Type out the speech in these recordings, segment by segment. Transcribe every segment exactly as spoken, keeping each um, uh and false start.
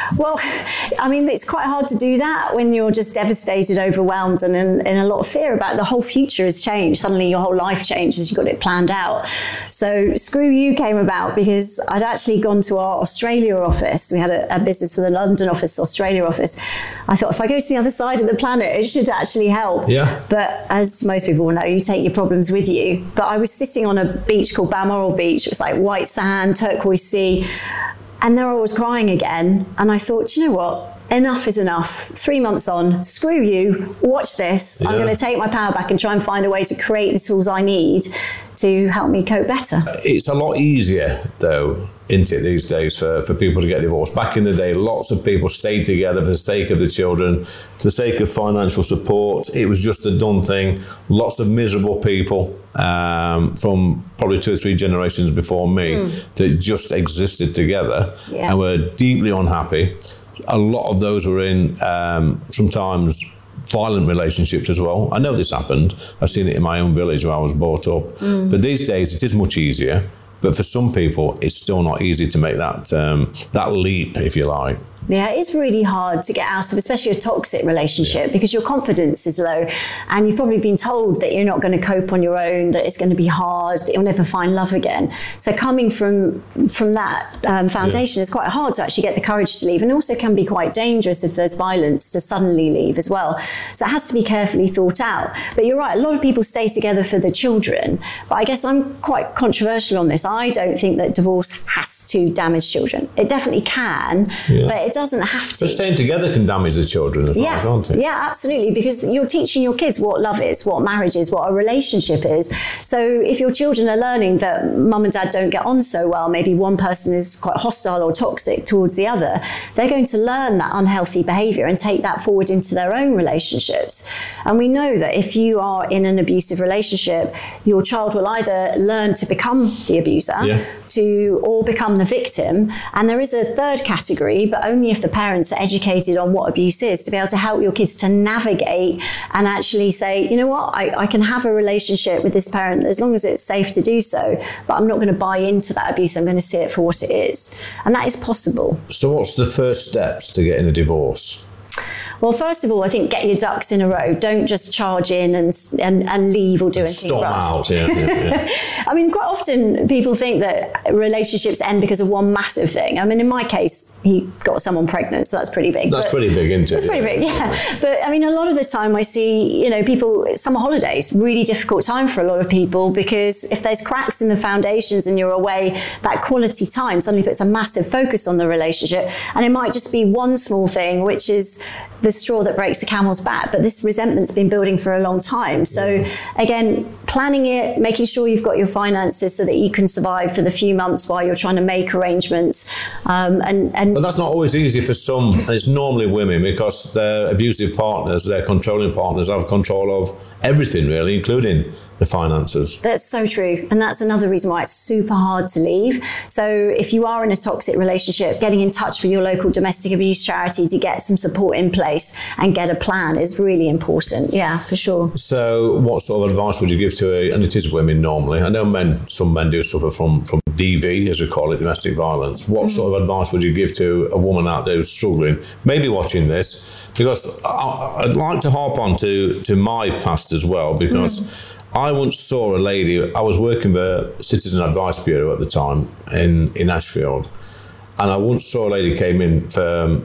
Well, I mean, it's quite hard to do that when you're just devastated, overwhelmed, and in, in a lot of fear about the whole future has changed. Suddenly your whole life changes, you've got it planned out. So Screw You came about because I'd actually gone to our Australia office. We had a, a business with a London office, Australia office. I thought, if I go to the other side of the planet, it should actually help. Yeah. But as most people will know, you take your problems with you. But I was sitting on a beach called Balmoral Beach. It was like white sand, turquoise sea. And there I was crying again. And I thought, you know what? Enough is enough. Three months on, screw you, watch this. Yeah. I'm going to take my power back and try and find a way to create the tools I need to help me cope better. It's a lot easier, though, isn't it, these days, for, for people to get divorced. Back in the day, lots of people stayed together for the sake of the children, for the sake of financial support. It was just a done thing. Lots of miserable people um, from probably two or three generations before me mm. that just existed together yeah. and were deeply unhappy. A lot of those were in um, sometimes violent relationships as well. I know this happened. I've seen it in my own village where I was brought up. Mm. But these days it is much easier. But for some people, it's still not easy to make that um, that leap, if you like. Yeah, it's really hard to get out of, especially a toxic relationship, because your confidence is low and you've probably been told that you're not going to cope on your own, that it's going to be hard, that you'll never find love again. So coming from from that um, foundation, yeah. it's quite hard to actually get the courage to leave, and also can be quite dangerous if there's violence to suddenly leave as well. So it has to be carefully thought out. But you're right, a lot of people stay together for the children, but I guess I'm quite controversial on this. I don't think that divorce has to damage children. It definitely can, yeah. but it doesn't have to. But staying together can damage the children as yeah. well, can't it? Yeah, absolutely, because you're teaching your kids what love is, what marriage is, what a relationship is. So if your children are learning that mum and dad don't get on so well, maybe one person is quite hostile or toxic towards the other, they're going to learn that unhealthy behaviour and take that forward into their own relationships. And we know that if you are in an abusive relationship, your child will either learn to become the abuser yeah. to or become the victim. And there is a third category, but only if the parents are educated on what abuse is, to be able to help your kids to navigate and actually say, you know what, I, I can have a relationship with this parent as long as it's safe to do so, but I'm not going to buy into that abuse. I'm going to see it for what it is. And that is possible. So what's the first steps to getting a divorce? Well, first of all, I think get your ducks in a row. Don't just charge in and and, and leave or do anything. Storm out, yeah, yeah, yeah. I mean, quite often people think that relationships end because of one massive thing. I mean, in my case, he got someone pregnant, so that's pretty big. That's pretty big, isn't it? That's pretty yeah. big, yeah. But I mean, a lot of the time I see, you know, people, summer holidays, really difficult time for a lot of people, because if there's cracks in the foundations and you're away, that quality time suddenly puts a massive focus on the relationship. And it might just be one small thing, which is the straw that breaks the camel's back, but this resentment's been building for a long time. So yeah. again, planning it, making sure you've got your finances so that you can survive for the few months while you're trying to make arrangements. Um, and, and but that's not always easy for some, and it's normally women, because their abusive partners, their controlling partners have control of everything really, including the finances. That's so true. And that's another reason why it's super hard to leave. So if you are in a toxic relationship, getting in touch with your local domestic abuse charity to get some support in place and get a plan is really important. Yeah, for sure. So what sort of advice would you give to a, and it is women normally, I know men, some men do suffer from, from D V, as we call it, domestic violence. What mm-hmm. sort of advice would you give to a woman out there who's struggling, maybe watching this? Because I, I'd like to harp on to, to my past as well, because mm. I once saw a lady, I was working for Citizen Advice Bureau at the time in, in Ashfield, and I once saw a lady came in for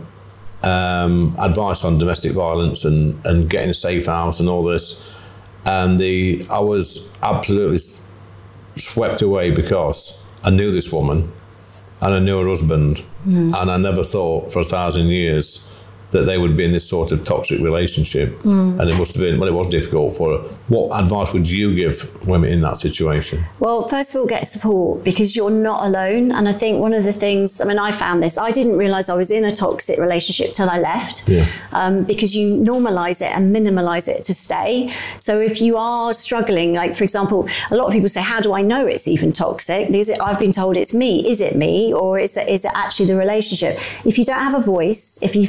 um, advice on domestic violence and, and getting a safe house and all this, and the I was absolutely swept away because I knew this woman and I knew her husband, mm. and I never thought for a thousand years that they would be in this sort of toxic relationship. Mm. And it must have been, well, it was difficult for her. What advice would you give women in that situation? Well, first of all, get support, because you're not alone. And I think one of the things, I mean, I found this, I didn't realise I was in a toxic relationship till I left, yeah. um, because you normalise it and minimalise it to stay. So if you are struggling, like, for example, a lot of people say, how do I know it's even toxic? Because it, I've been told it's me. Is it me? Or is it, is it actually the relationship? If you don't have a voice, if you feel scared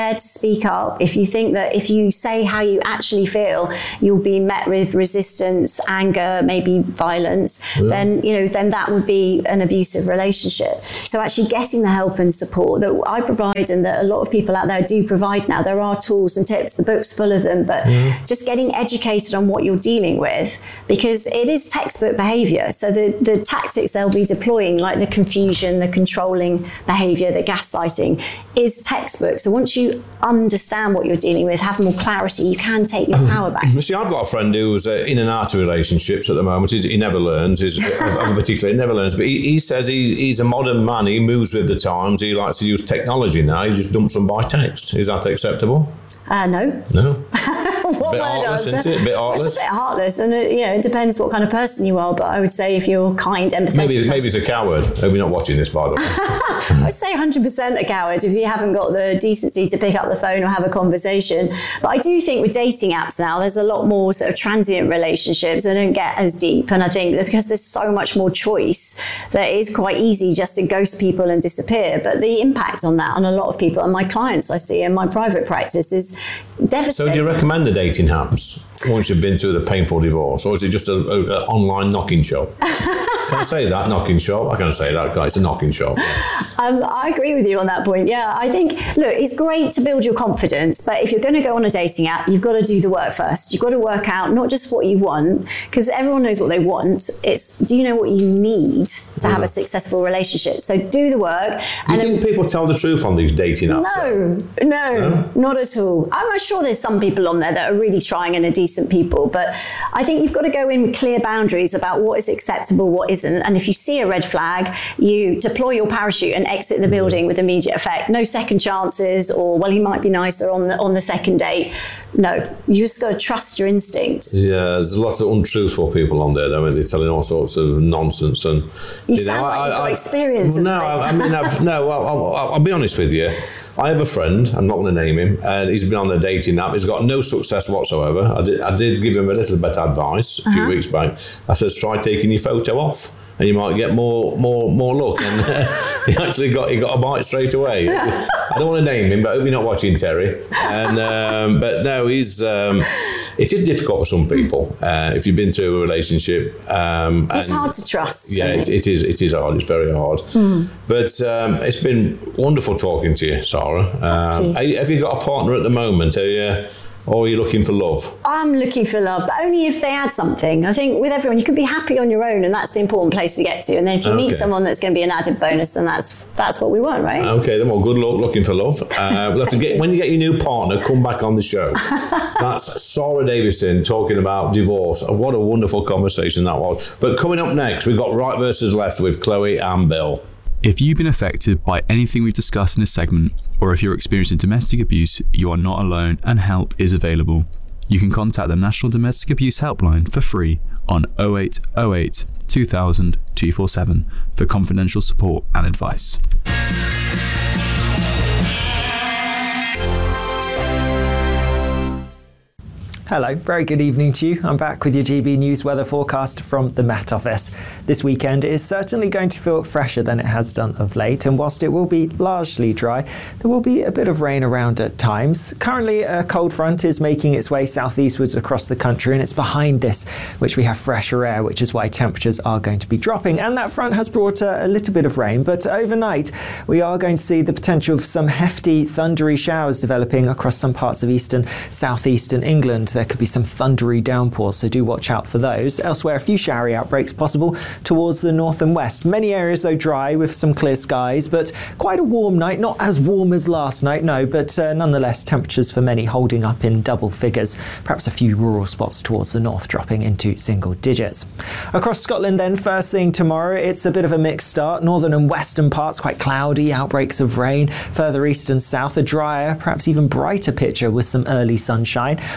scared to speak up, if you think that if you say how you actually feel, you'll be met with resistance, anger, maybe violence, yeah. then, you know, then that would be an abusive relationship. So actually getting the help and support that I provide and that a lot of people out there do provide now, there are tools and tips, the book's full of them, but yeah. just getting educated on what you're dealing with, because it is textbook behaviour. So the, the tactics they'll be deploying, like the confusion, the controlling behaviour, the gaslighting, is textbook. So once you understand what you're dealing with, have more clarity, you can take your power back. See, I've got a friend who's uh, in and out of relationships at the moment. He's, he never learns. He's, particularly, he never learns. But he, he says he's, he's a modern man. He moves with the times. He likes to use technology now. He just dumps them by text. Is that acceptable? Uh, no. No. What bit word heartless, answer? Isn't it? A bit heartless. It's a bit heartless, and it, you know, it depends what kind of person you are. But I would say if you're kind, empathetic, maybe maybe he's a coward. Maybe not watching this, by the way. I'd say one hundred percent a coward if you haven't got the decency to pick up the phone or have a conversation. But I do think with dating apps now, there's a lot more sort of transient relationships. They don't get as deep, and I think that because there's so much more choice, that it is quite easy just to ghost people and disappear. But the impact on that on a lot of people and my clients I see in my private practice is devastating. So do you recommend the dating apps once you've been through the painful divorce, or is it just an online knocking shop? Can I say that, knocking shop? I can't say that, guys. It's a knocking shop. Um, I agree with you on that point. Yeah, I think, look, it's great to build your confidence, but if you're going to go on a dating app, you've got to do the work first. You've got to work out not just what you want, because everyone knows what they want. It's, do you know what you need to have a successful relationship? So do the work. Do you think then, people tell the truth on these dating apps? No, no, no, not at all. I'm sure there's some people on there that are really trying and are decent people, but I think you've got to go in with clear boundaries about what is acceptable, what isn't. And if you see a red flag, you deploy your parachute and exit the building with immediate effect. No second chances, or, well, he might be nicer on the on the second date. No, you just got to trust your instincts. Yeah, there's lots of untruthful people on there, though, and they're telling all sorts of nonsense. And you, you sound know, like I, you've got I, experience. No, I, I mean, I've, no. Well, I'll, I'll be honest with you. I have a friend, I'm not going to name him, and he's been on the dating app. He's got no success whatsoever. I did, I did give him a little bit of advice a uh-huh. few weeks back. I said, try taking your photo off, and you might get more more, more luck. And uh, he actually got he got a bite straight away. I don't want to name him, but I hope you're not watching, Terry. And um, But no, he's... Um, it is difficult for some people uh, if you've been through a relationship. Um, it's and, hard to trust. Yeah, it, it is. It is hard. It's very hard. Mm. But um, it's been wonderful talking to you, Sarah. Um, Thank you. Have you got a partner at the moment? Are you, or are you looking for love? I'm looking for love, but only if they add something. I think with everyone, you can be happy on your own, and that's the important place to get to. And then if you okay. meet someone that's going to be an added bonus, then that's that's what we want, right? Okay, then well, good luck looking for love. Uh, we'll have to get, when you get your new partner, come back on the show. That's Sarah Davison talking about divorce. What a wonderful conversation that was. But coming up next, we've got Right versus Left with Chloe and Bill. If you've been affected by anything we've discussed in this segment, or if you're experiencing domestic abuse, you are not alone and help is available. You can contact the National Domestic Abuse Helpline for free on oh eight oh eight, two thousand, two forty-seven for confidential support and advice. Hello, very good evening to you. I'm back with your G B News weather forecast from the Met Office. This weekend is certainly going to feel fresher than it has done of late, and whilst it will be largely dry, there will be a bit of rain around at times. Currently, a cold front is making its way southeastwards across the country, and it's behind this which we have fresher air, which is why temperatures are going to be dropping. And that front has brought a, a little bit of rain, but overnight we are going to see the potential of some hefty, thundery showers developing across some parts of eastern, southeastern England. There could be some thundery downpours, so do watch out for those. Elsewhere, a few showery outbreaks possible towards the north and west. Many areas, though, dry with some clear skies, but quite a warm night. Not as warm as last night, no, but uh, nonetheless, temperatures for many holding up in double figures. Perhaps a few rural spots towards the north dropping into single digits. Across Scotland, then, first thing tomorrow, it's a bit of a mixed start. Northern and western parts quite cloudy, outbreaks of rain. Further east and south, a drier, perhaps even brighter picture with some early sunshine. Also a bit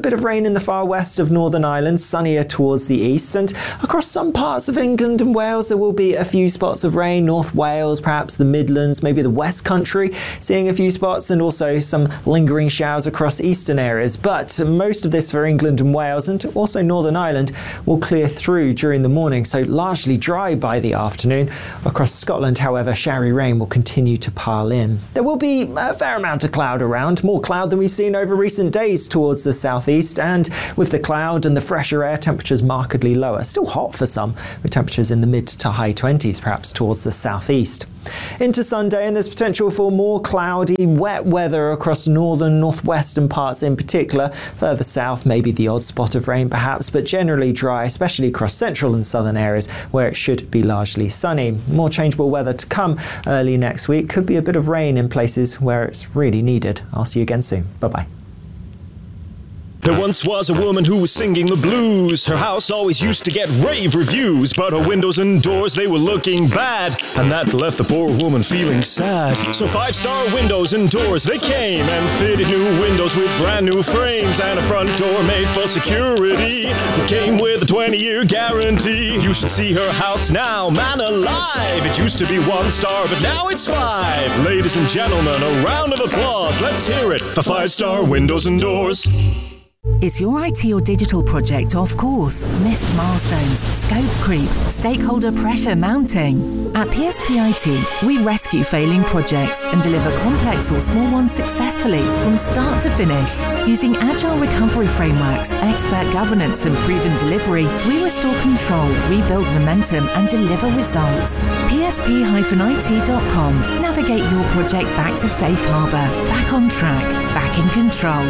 bit of rain in the far west of Northern Ireland, sunnier towards the east, and across some parts of England and Wales there will be a few spots of rain. North Wales, perhaps the Midlands, maybe the West Country, seeing a few spots, and also some lingering showers across eastern areas. But most of this for England and Wales, and also Northern Ireland, will clear through during the morning, so largely dry by the afternoon. Across Scotland, however, showery rain will continue to pile in. There will be a fair amount of cloud around, more cloud than we've seen over recent days towards the southeast, and with the cloud and the fresher air, temperatures markedly lower. Still hot for some, with temperatures in the mid to high twenties perhaps towards the southeast. Into Sunday, and there's potential for more cloudy, wet weather across northern, northwestern parts in particular. Further south, maybe the odd spot of rain perhaps, but generally dry, especially across central and southern areas where it should be largely sunny. More changeable weather to come early next week. Could be a bit of rain in places where it's really needed. I'll see you again soon. Bye-bye. There once was a woman who was singing the blues. Her house always used to get rave reviews, but her windows and doors, they were looking bad, and that left the poor woman feeling sad. So Five Star Windows and Doors, they came and fitted new windows with brand new frames, and a front door made for security that came with a twenty-year guarantee. You should see her house now, man alive. It used to be one star, but now it's five. Ladies and gentlemen, a round of applause. Let's hear it for Five Star Windows and Doors. Is your I T or digital project off course? Missed milestones, scope creep, stakeholder pressure mounting? At P S P I T, we rescue failing projects and deliver complex or small ones successfully from start to finish. Using agile recovery frameworks, expert governance and proven delivery, we restore control, rebuild momentum and deliver results. P S P I T dot com. Navigate your project back to safe harbour, back on track, back in control.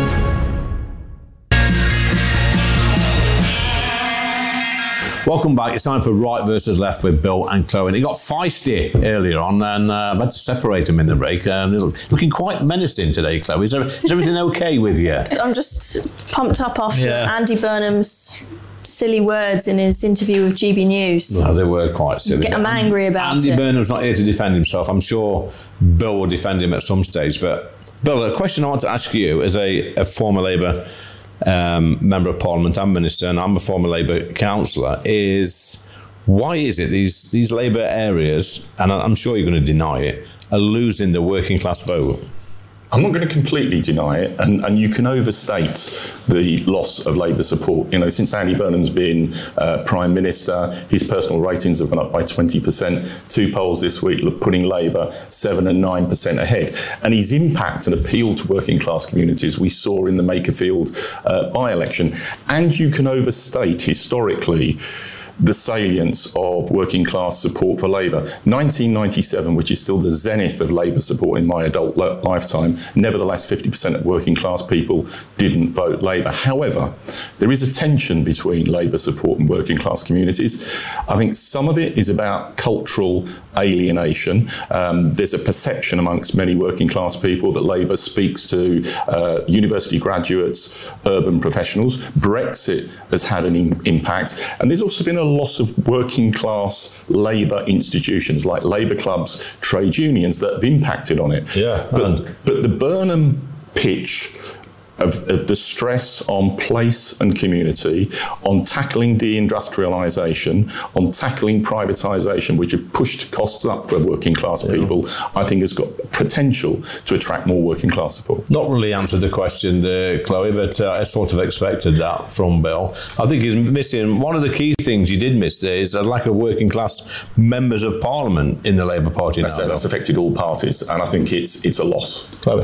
Welcome back. It's time for Right versus Left with Bill and Chloe. And it got feisty earlier on, and uh, I've had to separate them in the break. Um, looking quite menacing today, Chloe. Is, there, is everything okay with you? I'm just pumped up after Yeah. Andy Burnham's silly words in his interview with G B News. Well, they were quite silly. I'm angry about Andy it. Andy Burnham's not here to defend himself. I'm sure Bill will defend him at some stage. But Bill, a question I want to ask you as a, a former Labour Um, Member of Parliament and Minister, and I'm a former Labour councillor, is why is it these these Labour areas, and I'm sure you're going to deny it, are losing the working class vote? I'm not going to completely deny it, and, and you can overstate the loss of Labour support. You know, since Andy Burnham's been uh, Prime Minister, his personal ratings have gone up by twenty percent. Two polls this week putting Labour seven and nine percent ahead. And his impact and appeal to working class communities we saw in the Makerfield uh, by-election. And you can overstate historically the salience of working class support for Labour. nineteen ninety-seven, which is still the zenith of Labour support in my adult li- lifetime, nevertheless fifty percent of working class people didn't vote Labour. However, there is a tension between Labour support and working class communities. I think some of it is about cultural alienation. Um, there's a perception amongst many working class people that Labour speaks to uh, university graduates, urban professionals. Brexit has had an in- impact. And there's also been a loss of working class Labour institutions like Labour clubs, trade unions that have impacted on it. Yeah. But, but the Burnham pitch Of, of the stress on place and community, on tackling deindustrialisation, on tackling privatisation, which have pushed costs up for working class yeah. people, I think has got potential to attract more working class support. Not really answered the question there, Chloe, but uh, I sort of expected that from Bill. I think he's missing, one of the key things you did miss there is the lack of working class members of Parliament in the Labour Party that's, now. That's affected all parties, and I think it's it's a loss. Chloe?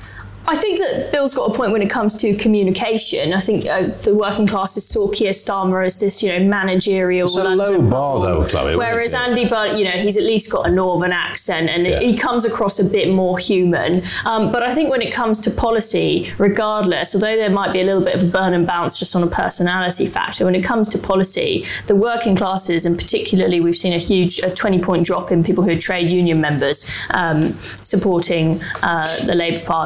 I think that Bill's got a point when it comes to communication. I think uh, the working classes saw Keir Starmer as this, you know, managerial. It's a London low bar, bubble. though, Chloe. Whereas Andy Burnham, you know, he's at least got a northern accent, and yeah. he comes across a bit more human. Um, but I think when it comes to policy, regardless, although there might be a little bit of a Burnham bounce just on a personality factor, when it comes to policy, the working classes, and particularly we've seen a huge a twenty-point drop in people who are trade union members um, supporting uh, the Labour Party. We had the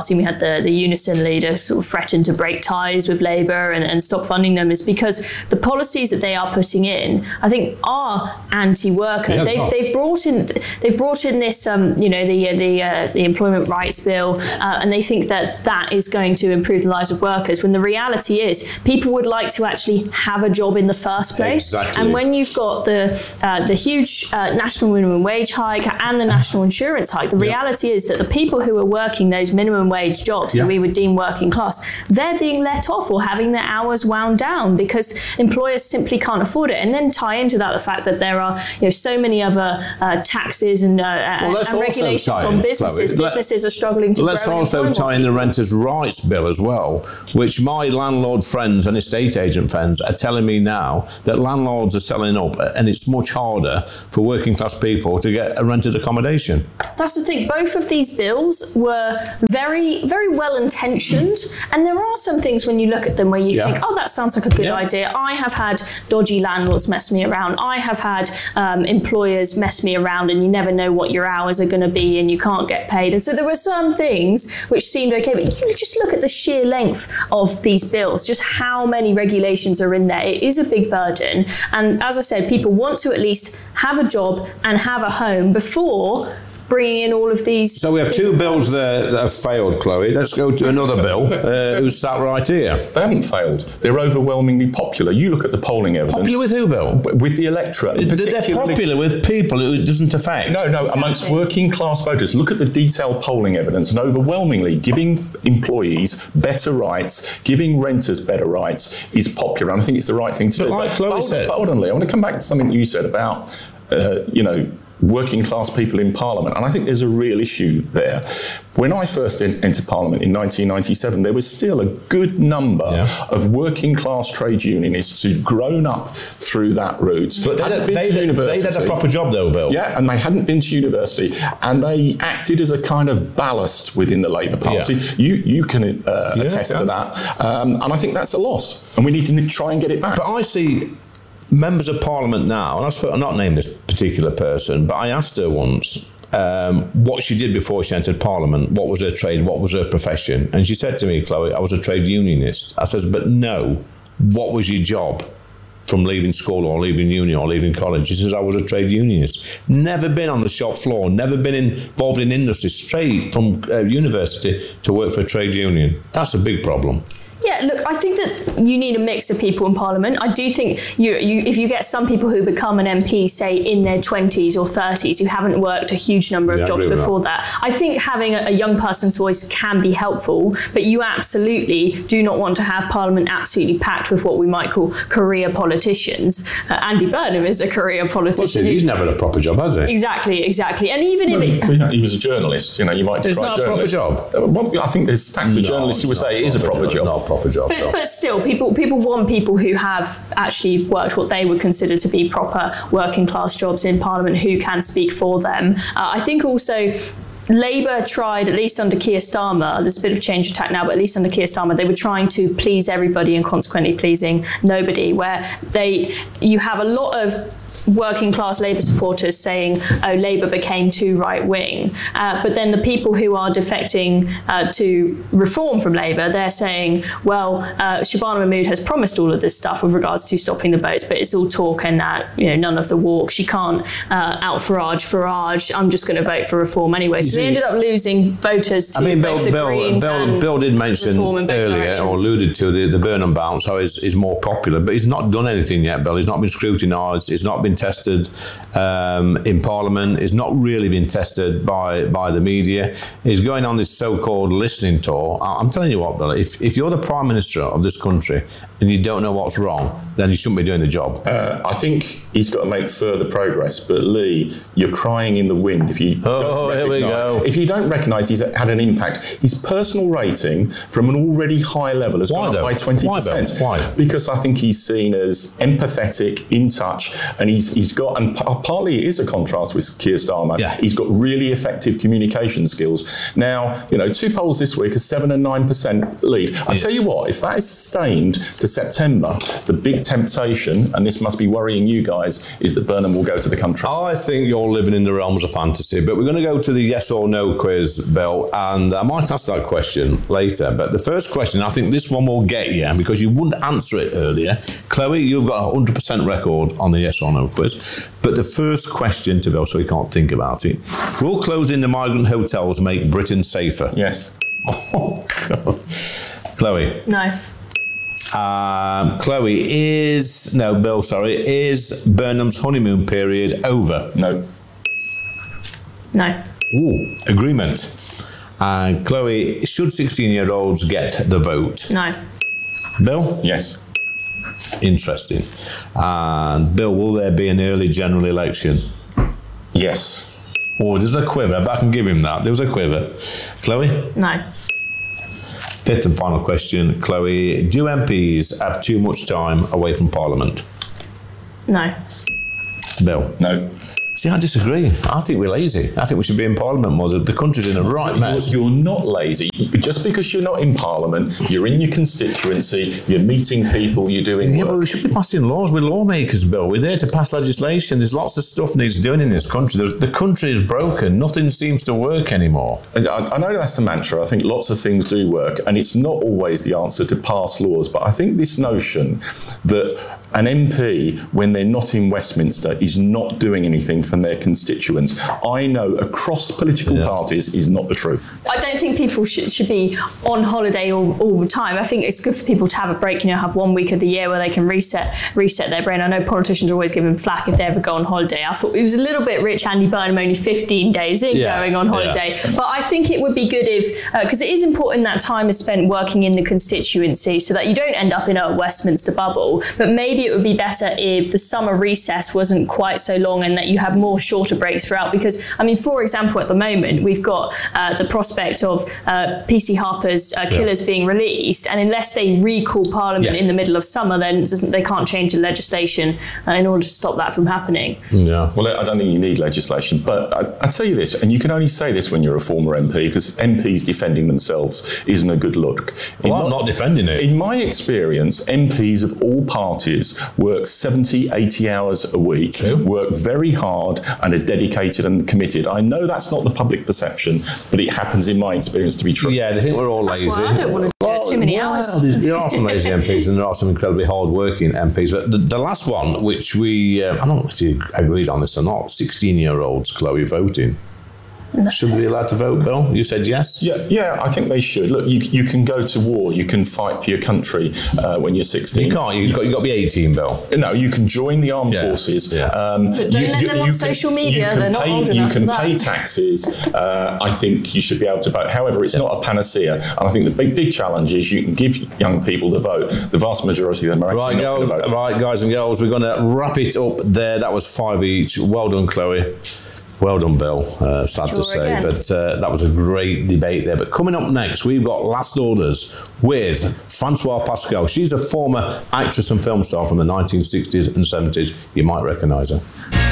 the, the Unison leader sort of threatened to break ties with Labour and, and stop funding them is because the policies that they are putting in, I think, are anti-worker. Yeah, they, they've brought in they've brought in this, um, you know, the the uh, the Employment Rights Bill, uh, and they think that that is going to improve the lives of workers. When the reality is, people would like to actually have a job in the first place. Exactly. And when you've got the uh, the huge uh, national minimum wage hike and the national insurance hike, the Yep. reality is that the people who are working those minimum wage jobs Yep. that we would deem working class, they're being let off or having their hours wound down because employers simply can't afford it. And then tie into that the fact that there are, you know, so many other uh, taxes and, uh, Well, let's and also regulations tie on in, businesses. Chloe, let- Businesses are struggling to Let's grow. also employment. tie in the Renters' Rights Bill as well, which my landlord friends and estate agent friends are telling me now that landlords are selling up, and it's much harder for working class people to get a rented accommodation. That's the thing. Both of these bills were very, very well intentioned, and there are some things when you look at them where you Yeah. think, "Oh, that sounds like a good Yeah. idea." I have had dodgy landlords mess me around. I have had um, employers mess me around, and you never know what your hours are going to be, and you can't get paid. And so there were some things which seemed okay, but you just look at the sheer length of these bills, just how many regulations are in there. It is a big burden, and as I said, people want to at least have a job and have a home before bringing in all of these. So we have two different bills ones. there that have failed, Chloe. Let's go to another bill uh, who's sat right here. They haven't failed. They're overwhelmingly popular. You look at the polling evidence. Popular with who, Bill? With the electorate. But they're particularly- popular with people who it doesn't affect. No, no, amongst working class voters. Look at the detailed polling evidence, and overwhelmingly giving employees better rights, giving renters better rights is popular, and I think it's the right thing to But do. like Chloe hold, said- but hold on, Lee, I want to come back to something you said about, uh, you know, working class people in Parliament, and I think there's a real issue there. When I first in, entered Parliament in nineteen ninety-seven, there was still a good number Yeah. of working class trade unionists who'd grown up through that route. But they, hadn't they, been to they, they university. had a proper job though, Bill. Yeah, and they hadn't been to university, and they acted as a kind of ballast within the Labour Party. Yeah. You you can uh, Yeah, attest yeah. to that, um, and I think that's a loss, and we need to try and get it back. But I see members of Parliament now, and I suppose, I'm not named this particular person, but I asked her once um, what she did before she entered Parliament, what was her trade, what was her profession, and she said to me, Chloe, I was a trade unionist. I says, but no, what was your job from leaving school or leaving uni or leaving college? She says, I was a trade unionist. Never been on the shop floor, never been involved in industry, straight from uh, university to work for a trade union. That's a big problem. Yeah, look, I think that you need a mix of people in Parliament. I do think you, you, if you get some people who become an M P, say, in their twenties or thirties, who haven't worked a huge number of Yeah, I jobs agree with before that. I think having a, a young person's voice can be helpful, but you absolutely do not want to have Parliament absolutely packed with what we might call career politicians. Uh, Andy Burnham is a career politician. He's never had a proper job, has he? Exactly, exactly. And even if it... You know, he was a journalist, you know, you might Is describe that a proper journalist. job? Uh, well, I think there's stacks of No, journalists who it's would not say it is a proper job. Not a proper job. But, no. but still, people people want people who have actually worked what they would consider to be proper working class jobs in Parliament who can speak for them. Uh, I think also Labour tried, at least under Keir Starmer, there's a bit of change of tack now, but at least under Keir Starmer, they were trying to please everybody and consequently pleasing nobody, where they you have a lot of working class Labour supporters saying, oh, Labour became too right wing. Uh, but then the people who are defecting uh, to reform from Labour, they're saying, well, uh, Shabana Mahmood has promised all of this stuff with regards to stopping the boats, but it's all talk and uh, you know, none of the walk. She can't uh, out Farage, Farage, I'm just going to vote for reform anyway. So they ended up losing voters to I mean, Bill, both the Bill, Greens Bill, and Bill did mention reform in both earlier, directions. or alluded to, the, the Burnham bounce, how he's, he's more popular, but he's not done anything yet, Bill. He's not been scrutinised, he's not been tested um, in Parliament, he's not really been tested by, by the media. He's going on this so-called listening tour. I'm telling you what, Bill, if, if you're the Prime Minister of this country and you don't know what's wrong, then you shouldn't be doing the job. Uh, I think he's got to make further progress, but Lee, you're crying in the wind if you Oh, don't here we recognise- go. If you don't recognise he's had an impact. His personal rating from an already high level has Why gone though? up by twenty Why, percent. Bill? Why? Because I think he's seen as empathetic, in touch, and he's he's got, and p- partly it is a contrast with Keir Starmer. Yeah. He's got really effective communication skills. Now, you know, two polls this week are seven and nine percent lead. I Yeah. tell you what, if that is sustained to September, the big temptation, and this must be worrying you guys, realise is that Burnham will go to the country. I think you're living in the realms of fantasy, but we're going to go to the yes or no quiz, Bill, and I might ask that question later. But the first question, I think this one will get you because you wouldn't answer it earlier. Chloe, you've got a one hundred percent record on the yes or no quiz. But the first question to Bill, so he can't think about it. Will closing the migrant hotels make Britain safer? Yes. Oh, God. Chloe? No. Um, Chloe, is... No, Bill, sorry. Is Burnham's honeymoon period over? No. No. Ooh, agreement. And Chloe, should sixteen-year-olds get the vote? No. Bill? Yes. Interesting. And Bill, will there be an early general election? Yes. Oh, there's a quiver, but I can give him that. There was a quiver. Chloe? No. Fifth and final question, Chloe. Do M Ps have too much time away from Parliament? No. Bill? No. See, I disagree. I think we're lazy. I think we should be in Parliament more. The country's in a right mess. You're, you're not lazy. Just because you're not in Parliament, you're in your constituency, you're meeting people, you're doing Yeah, work. but we should be passing laws. We're lawmakers, Bill. We're there to pass legislation. There's lots of stuff needs doing in this country. There's, the country is broken. Nothing seems to work anymore. I, I know that's the mantra. I think lots of things do work, and it's not always the answer to pass laws. But I think this notion that an M P, when they're not in Westminster, is not doing anything from their constituents, I know across political yeah. parties is not the truth. I don't think people should, should be on holiday all, all the time. I think it's good for people to have a break, you know, have one week of the year where they can reset reset their brain. I know politicians are always giving flack if they ever go on holiday. I thought it was a little bit rich, Andy Burnham, only fifteen days in yeah. going on holiday. Yeah. But I think it would be good if, because uh, it is important that time is spent working in the constituency so that you don't end up in a Westminster bubble, but maybe it would be better if the summer recess wasn't quite so long and that you have more shorter breaks throughout. Because, I mean, for example, at the moment, we've got uh, the prospect of uh, P C Harper's uh, Killers yeah. being released, and unless they recall Parliament yeah. in the middle of summer, then they can't change the legislation uh, in order to stop that from happening. Yeah. Well, I don't think you need legislation, but I, I tell you this, and you can only say this when you're a former M P, because M Ps defending themselves isn't a good look. Well, I'm not defending it. In my experience, M Ps of all parties work seventy, eighty hours a week, True. work very hard and are dedicated and committed. I know that's not the public perception, but it happens in my experience to be true. Yeah, they think we're all that's lazy. Why I don't want to do well, too many well, hours. There are some lazy M Ps and there are some incredibly hard-working M Ps. But the, the last one, which we, uh, I don't know if you agreed on this or not, sixteen-year-olds, Chloe, voting. No. Should we be allowed to vote, Bill? You said yes? Yeah, yeah, I think they should. Look, you you can go to war, you can fight for your country uh, when you're sixteen. You can't, you've got, you've got to be eighteen, Bill. No, you can join the armed yeah. forces. Yeah. Um, but don't you, let you, them you on can, social media, they're not pay, old You enough can for pay that. taxes. Uh, I think you should be able to vote. However, it's yeah. not a panacea. And I think the big, big challenge is you can give young people the vote. The vast majority of them are right, actually not girls, going to vote. Right, guys and girls, we're going to wrap it up there. That was five each. Well done, Chloe. Well done, Bill. Uh, sad to say, again. but uh, that was a great debate there. But coming up next, we've got Last Orders with Francoise Pascal. She's a former actress and film star from the nineteen sixties and seventies. You might recognise her.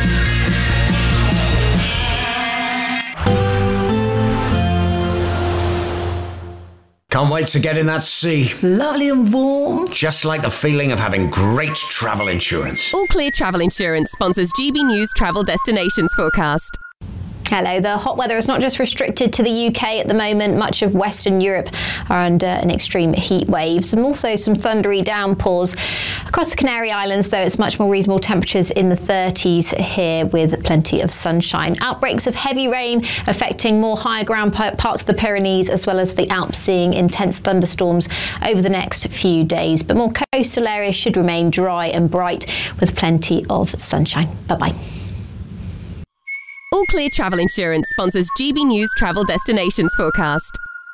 Can't wait to get in that sea. Lovely and warm. Just like the feeling of having great travel insurance. All Clear Travel Insurance sponsors G B News Travel Destinations Forecast. Hello. The hot weather is not just restricted to the U K at the moment. Much of Western Europe are under an extreme heat wave. And also some thundery downpours. Across the Canary Islands, though, it's much more reasonable temperatures in the thirties here with plenty of sunshine. Outbreaks of heavy rain affecting more higher ground parts of the Pyrenees as well as the Alps, seeing intense thunderstorms over the next few days. But more coastal areas should remain dry and bright with plenty of sunshine. Bye-bye. All Clear Travel Insurance sponsors G B News Travel Destinations Forecast.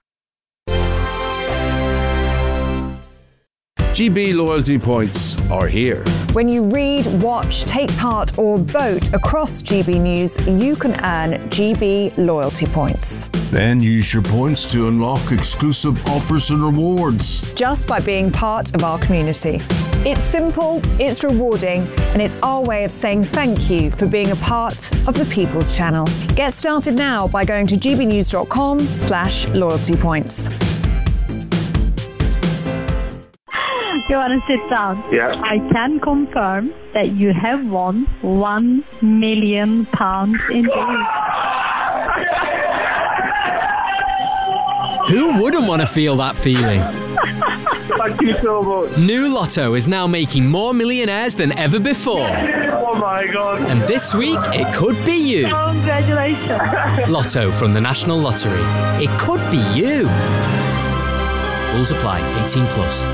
G B loyalty points are here. When you read, watch, take part or vote across G B News, you can earn G B loyalty points. Then use your points to unlock exclusive offers and rewards. Just by being part of our community. It's simple, it's rewarding, and it's our way of saying thank you for being a part of the People's Channel. Get started now by going to gbnews.com slash loyalty points. You want to sit down? Yeah. I can confirm that you have won one million pounds indeed. Who wouldn't want to feel that feeling? Thank you so much. New Lotto is now making more millionaires than ever before. Oh my God. And this week, it could be you. Congratulations. Lotto from the National Lottery. It could be you. Rules apply. eighteen plus.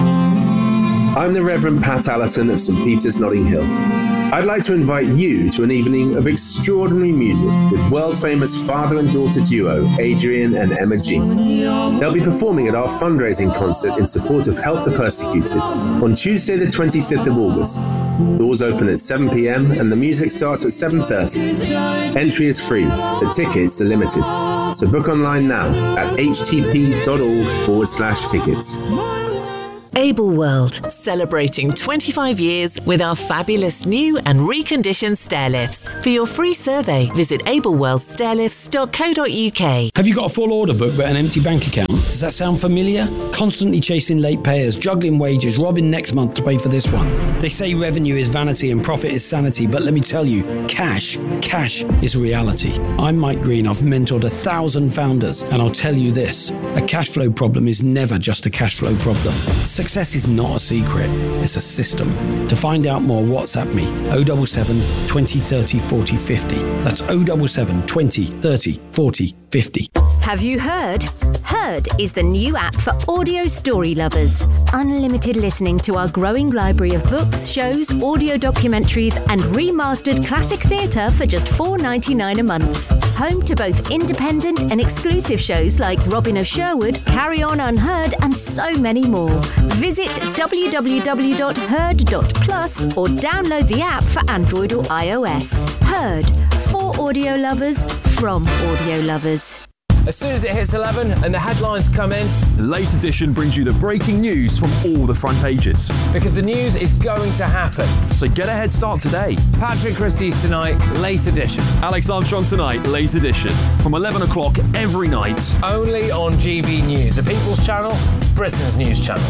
I'm the Reverend Pat Allerton of St Peter's, Notting Hill. I'd like to invite you to an evening of extraordinary music with world-famous father and daughter duo Adrian and Emma G. They'll be performing at our fundraising concert in support of Help the Persecuted on Tuesday the twenty-fifth of August. Doors open at seven p.m. and the music starts at seven thirty. Entry is free, but tickets are limited. So book online now at htp.org forward slash tickets. Able World, celebrating twenty-five years with our fabulous new and reconditioned stair lifts. For your free survey, visit able world stair lifts dot co dot uk. Have you got a full order book but an empty bank account? Does that sound familiar? Constantly chasing late payers, juggling wages, robbing next month to pay for this one. They say revenue is vanity and profit is sanity, but let me tell you, cash, cash is reality. I'm Mike Green, I've mentored a thousand founders, and I'll tell you this, a cash flow problem is never just a cash flow problem. Success is not a secret, it's a system. To find out more, WhatsApp me oh seven seven, twenty, thirty, forty, fifty. That's oh seven seven, twenty, thirty, forty, fifty. Have you heard? Heard is the new app for audio story lovers. Unlimited listening to our growing library of books, shows, audio documentaries, and remastered classic theatre for just four dollars ninety-nine a month. Home to both independent and exclusive shows like Robin of Sherwood, Carry On Unheard, and so many more. Visit w w w dot heard dot plus or download the app for Android or iOS. Heard, for audio lovers, from audio lovers. As soon as it hits eleven and the headlines come in, the Late Edition brings you the breaking news from all the front pages. Because the news is going to happen. So get a head start today. Patrick Christie's tonight, Late Edition. Alex Armstrong tonight, Late Edition. From eleven o'clock every night. Only on G B News, the People's Channel, Britain's news channel.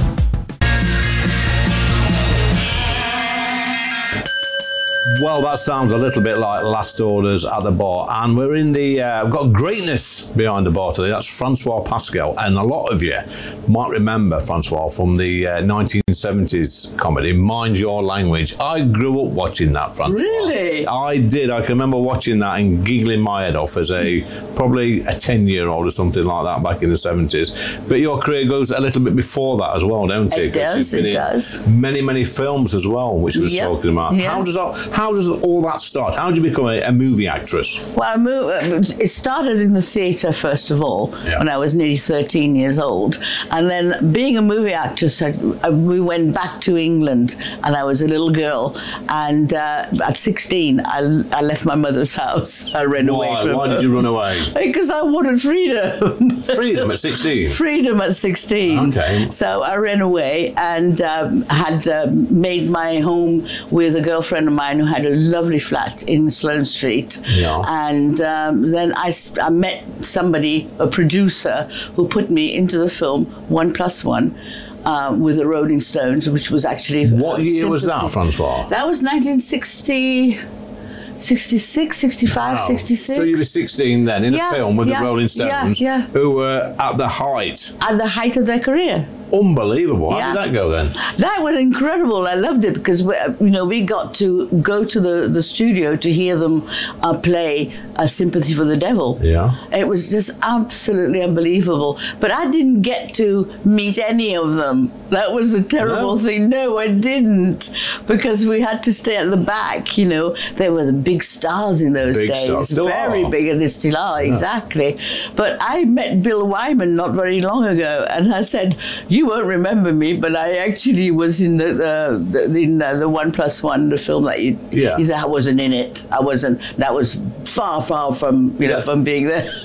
Well, that sounds a little bit like Last Orders at the bar, and we're in the, uh, we've got greatness behind the bar today. That's Francois Pascal, and a lot of you might remember Francois from the uh, nineteen seventies comedy, Mind Your Language. I grew up watching that, Francois. Really? I did. I can remember watching that and giggling my head off as a, probably a ten-year-old or something like that back in the seventies. But your career goes a little bit before that as well, don't it? It does, it does. Many, many films as well, which we was yep. talking about. Yep. How does that... How does all that start? How did you become a, a movie actress? Well, I moved, it started in the theatre first of all, yeah. when I was nearly thirteen years old. And then being a movie actress, I, I, we went back to England and I was a little girl. And uh, at sixteen, I, I left my mother's house. I ran Why? away from Why her. did you run away? Because I wanted freedom. Freedom at sixteen? Freedom at sixteen. Okay. So I ran away and um, had uh, made my home with a girlfriend of mine who had a lovely flat in Sloane Street. Yeah. And um, then I, I met somebody, a producer, who put me into the film One Plus One uh, with the Rolling Stones, which was actually... What year was that, Francois? That was nineteen sixty... sixty-six, sixty-five, Wow. sixty-six. So you were sixteen then, in Yeah, a film with yeah, the Rolling Stones, yeah, yeah. who were at the height. At the height of their career. Unbelievable. How Yeah. did that go then? That was incredible. I loved it because we, you know we got to go to the, the studio to hear them uh, play uh, "Sympathy for the Devil." Yeah. It was just absolutely unbelievable. But I didn't get to meet any of them. That was the terrible No? thing. No, I didn't, because we had to stay at the back. You know, they were the big stars in those Big days. stars. Still Very are. big, and they still are, exactly. But I met Bill Wyman not very long ago, and I said, "You won't remember me, but I actually was in the uh, the, in uh, the One Plus One, the film that you." Yeah. He said I wasn't in it. I wasn't. That was far, far from you know Yeah. from being there.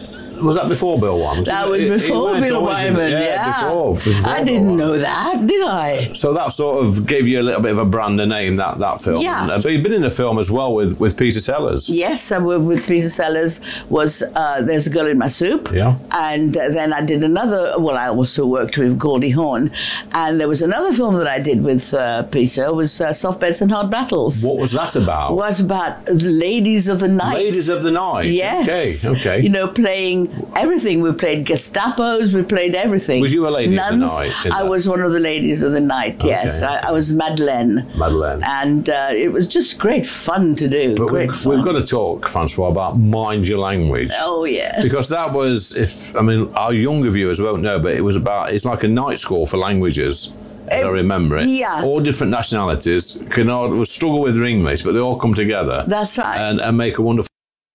Was that before Bill Wyman? That was It- it before went Bill always in- Wyman, yeah. Before, before I Bill didn't Wyman. know that, did I? So that sort of gave you a little bit of a brand a name, that, that film. Yeah. And so you've been in the film as well with, with Peter Sellers. Yes, I worked with Peter Sellers. Was uh, There's a Girl in My Soup. Yeah. And uh, then I did another, well, I also worked with Goldie Hawn. And there was another film that I did with uh, Peter, was uh, Soft Beds and Hard Battles. What was that about? Was about ladies of the night. Ladies of the Night. Yes. Okay, okay. You know, playing everything. We played Gestapos, we played everything. Was you a lady of the Nuns. night in I that? was one of the ladies of the night, yes. Okay. I, I was Madeleine. Madeleine. And uh, it was just great fun to do. But great we've, fun. we've got to talk, Francois, about Mind Your Language. Oh, yeah. Because that was, if I mean, our younger viewers won't know, but it was about, it's like a night school for languages, as I remember it. yeah. All different nationalities can all struggle with their English, but they all come together. That's right. And, and make a wonderful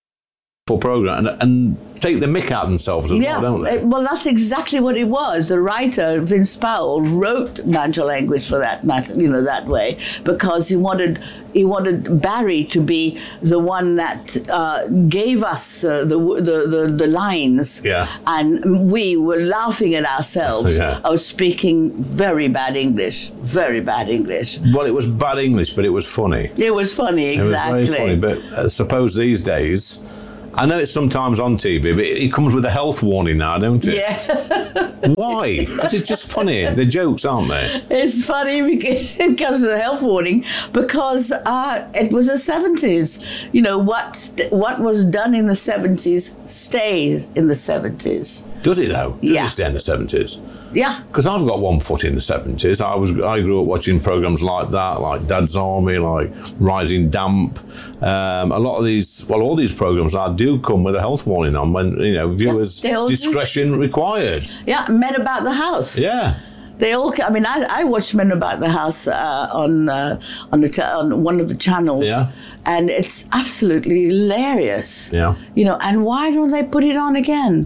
program and, and take the mick out of themselves as Yeah, well, don't they? uh, well, that's exactly what it was. The writer Vince Powell wrote Mind Your Language for that, mat- you know, that way, because he wanted he wanted Barry to be the one that uh, gave us uh, the, the the the lines, Yeah. and we were laughing at ourselves. Yeah. I was speaking very bad English, very bad English. Well, it was bad English, but it was funny. It was funny, exactly. It was very funny, but uh, suppose these days, I know it's sometimes on T V, but it, it comes with a health warning now, don't it? Yeah. Why? Because it's just funny. They're jokes, aren't they? It's funny because it comes with a health warning because uh, it was the seventies. You know, what what was done in the seventies stays in the seventies. Does it though? Does Yeah. it stay in the seventies? Yeah. Because I've got one foot in the seventies. I was I grew up watching programs like that, like Dad's Army, like Rising Damp. Um, a lot of these, well, all these programs I do come with a health warning on when, you know, viewers they all do. discretion required. Yeah, Men About the House. Yeah. They all. I mean, I, I watched Men About the House uh, on uh, on the ta- on one of the channels. Yeah. And it's absolutely hilarious. Yeah. You know, and why don't they put it on again?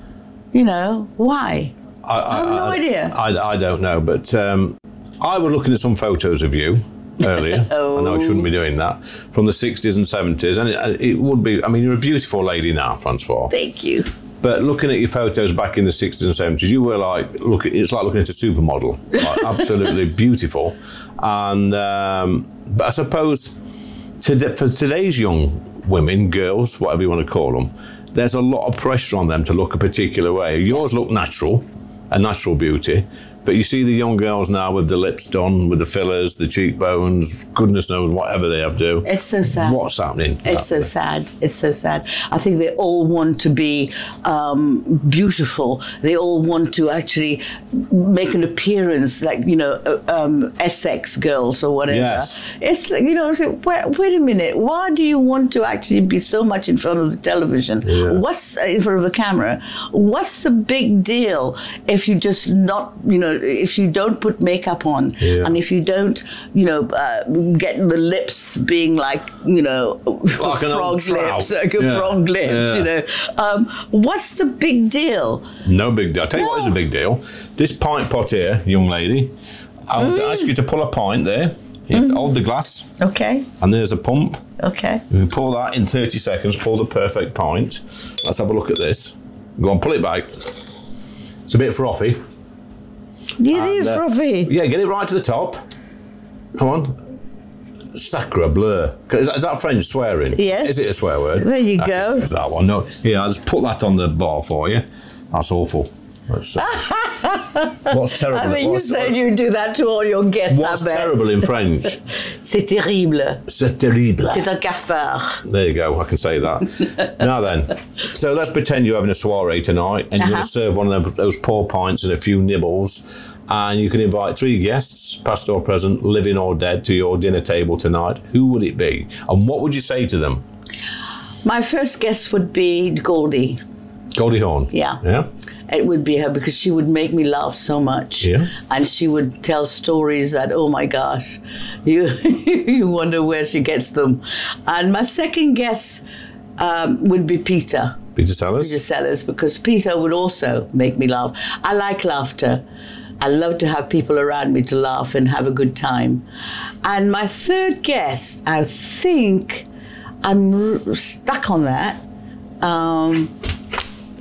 You know, why? I, I, have no I, idea. I, I don't know, but um, I was looking at some photos of you earlier. Oh. I know I shouldn't be doing that. From the sixties and seventies, and it, it would be. I mean, you're a beautiful lady now, Francois. Thank you. But looking at your photos back in the sixties and seventies, you were like, look, it's like looking at a supermodel, like, absolutely beautiful. And um, but I suppose to, for today's young women, girls, whatever you want to call them, there's a lot of pressure on them to look a particular way. Yours look natural, a natural beauty. But you see the young girls now with the lips done, with the fillers, the cheekbones, goodness knows whatever they have to do. It's so sad. What's happening? It's so sad. It's so sad. I think they all want to be um, beautiful. They all want to actually make an appearance, like, you know, uh, um, Essex girls or whatever. Yes. It's like, you know, I say, wait, wait a minute. Why do you want to actually be so much in front of the television? Yeah. What's uh, in front of the camera? What's the big deal if you just not, you know, if you don't put makeup on, Yeah. and if you don't, you know, uh, get the lips being like, you know, Like an old frog lips, trout. like a Yeah. frog lips, Yeah. you know. Um, what's the big deal? No big deal. I'll tell you what is a big deal. This pint pot here, young lady, I want to ask you to pull a pint there. You have to hold the glass, Okay, and there's a pump. okay. You can pour that in thirty seconds, pour the perfect pint. Let's have a look at this. Go on, pull it back. It's a bit frothy. It And, is uh, frothy. Yeah, get it right to the top. Come on. Sacre bleu. Is that, is that French swearing? Yes. Is it a swear word? There you I go. think it's that one. No. Yeah, I'll just put that on the bar for you. That's awful. That's, uh, what's terrible? I mean, you what's, said you do that to all your guests. what's I bet. terrible in French? C'est terrible. C'est terrible. C'est un cafard. There you go, I can say that. Now then, so let's pretend you're having a soiree tonight and you're Uh-huh. going to serve one of those, those poor pints and a few nibbles, and you can invite three guests, past or present, living or dead, to your dinner table tonight. Who would it be? And what would you say to them? My first guest would be Goldie. Goldie Hawn? Yeah. Yeah? It would be her because she would make me laugh so much. Yeah. And she would tell stories that, oh my gosh, you you wonder where she gets them. And my second guest um, would be Peter. Peter Sellers? Peter Sellers, because Peter would also make me laugh. I like laughter. I love to have people around me to laugh and have a good time. And my third guest, I think I'm r- stuck on that. Um,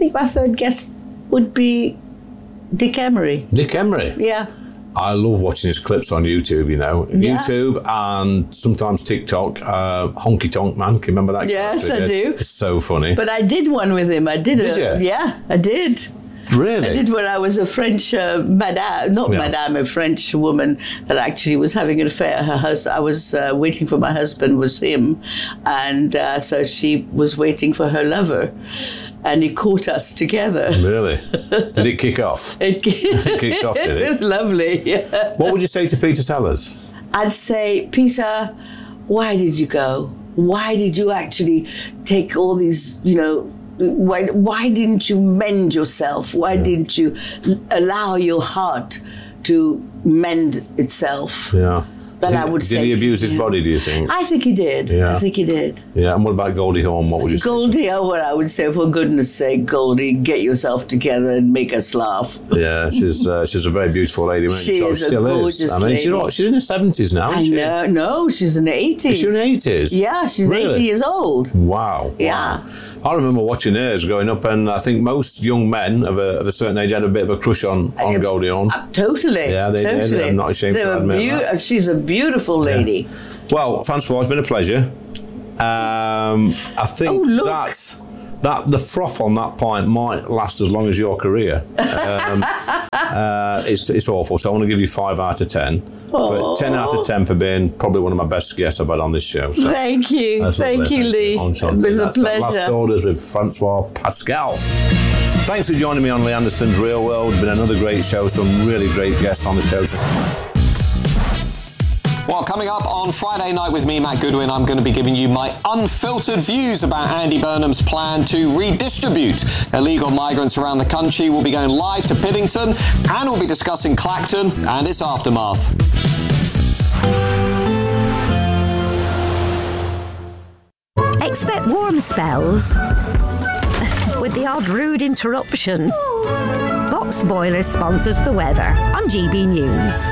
think my third guest would be Dick Emery. Dick Emery? Yeah. I love watching his clips on YouTube, you know. Yeah. YouTube and sometimes TikTok. Uh, Honky Tonk Man, can you remember that? Yes, character? I do. It's so funny. But I did one with him. I did, Did a, you? Yeah, I did. Really? I did when I was a French uh, madame, not Yeah. madame, a French woman that actually was having an affair. Her husband, I was uh, waiting for my husband, was him, and uh, so she was waiting for her lover, and he caught us together. Really? Did it kick off? It, It kicked off, did it it? was lovely. Yeah. What would you say to Peter Sellers? I'd say, Peter, why did you go? Why did you actually take all these, you know, why, why didn't you mend yourself? Why didn't you l- allow your heart to mend itself? Yeah. That did, I would did say he to abuse his him. body, do you think? I think he did. Yeah. I think he did. Yeah, and what about Goldie Hawn? What would you say? Goldie, oh, what I would say, for goodness sake, Goldie, get yourself together and make us laugh. Yeah, she's uh, she's a very beautiful lady. Isn't She she is a still gorgeous is. I mean, she's, lady. not, she's in her seventies now, I isn't she? know. No, she's in the eighties. Is she in her eighties? Yeah, she's Really? eighty years old. Wow. Yeah. I remember watching hers growing up, and I think most young men of a, of a certain age had a bit of a crush on, on Goldie Hawn. Totally. Yeah, they totally. did. I'm not ashamed They to were admit beau- that. She's a beautiful lady. Well, Francois, it's been a pleasure. Um, I think Oh, that that the froth on that pint might last as long as your career. Um, uh, it's it's awful. So I want to give you five out of ten. But ten out of ten for being probably one of my best guests I've had on this show. So Thank you. that's Thank lovely. you, Lee. On It Shanti. was a That's that pleasure. Last Orders with Francois Pascal. Thanks for joining me on Lee Anderson's Real World. Been another great show. Some really great guests on the show today. Well, coming up on Friday night with me, Matt Goodwin, I'm going to be giving you my unfiltered views about Andy Burnham's plan to redistribute illegal migrants around the country. We'll be going live to Piddington, and we'll be discussing Clacton and its aftermath. Expect warm spells with the odd rude interruption. Box Boilers sponsors the weather on G B News.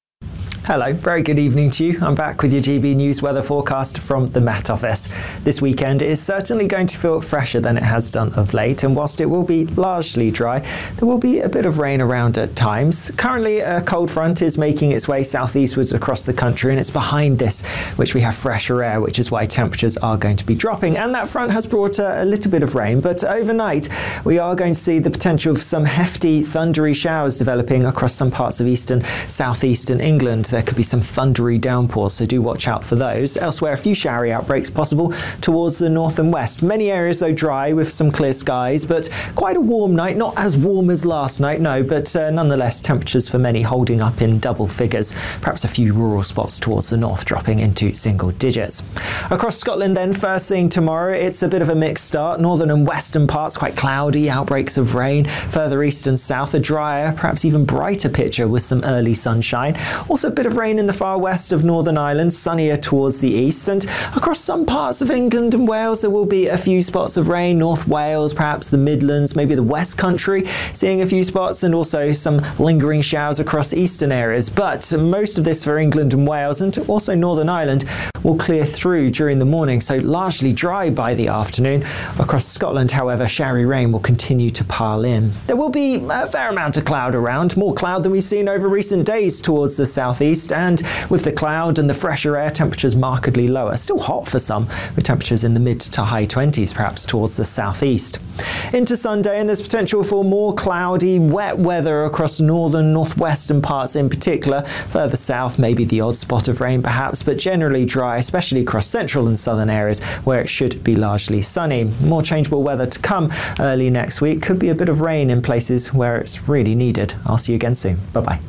Hello, very good evening to you. I'm back with your G B News weather forecast from the Met Office. This weekend is certainly going to feel fresher than it has done of late, and whilst it will be largely dry, there will be a bit of rain around at times. Currently, a cold front is making its way southeastwards across the country, and it's behind this which we have fresher air, which is why temperatures are going to be dropping. And that front has brought a, a little bit of rain, but overnight we are going to see the potential of some hefty thundery showers developing across some parts of eastern, southeastern England. There could be some thundery downpours, so do watch out for those. Elsewhere, a few showery outbreaks possible towards the north and west. Many areas, though, dry with some clear skies, but quite a warm night. Not as warm as last night, no, but uh, nonetheless, temperatures for many holding up in double figures. Perhaps a few rural spots towards the north dropping into single digits. Across Scotland, then, first thing tomorrow, it's a bit of a mixed start. Northern and western parts quite cloudy, outbreaks of rain. Further east and south, a drier, perhaps even brighter picture with some early sunshine. Also a bit of rain in the far west of Northern Ireland, sunnier towards the east, and across some parts of England and Wales there will be a few spots of rain. North Wales, perhaps the Midlands, maybe the West Country, seeing a few spots, and also some lingering showers across eastern areas. But most of this for England and Wales, and also Northern Ireland, will clear through during the morning, so largely dry by the afternoon. Across Scotland, however, showery rain will continue to pile in. There will be a fair amount of cloud around, more cloud than we've seen over recent days towards the southeast, and with the cloud and the fresher air, temperatures markedly lower. Still hot for some, with temperatures in the mid to high twenties perhaps towards the southeast. Into Sunday, and there's potential for more cloudy, wet weather across northern, northwestern parts in particular. Further south, maybe the odd spot of rain perhaps, but generally dry, especially across central and southern areas where it should be largely sunny. More changeable weather to come early next week. Could be a bit of rain in places where it's really needed. I'll see you again soon. Bye-bye.